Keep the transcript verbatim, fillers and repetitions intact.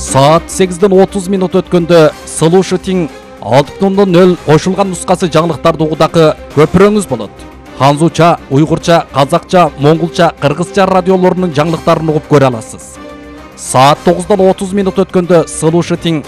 Saat сегизден отуз минут өткөндө Слушатиң алты бүтүн нөл кошулган нускасы жаңылыктарды угудагы көпүрөңүз болот. Ханзуча, уйгурча, казакча, монголча, кыргызча радиолорунун жаңылыктарын угуп көрө аласыз. Saat тогуздон отуз минут өткөндө Слушатиң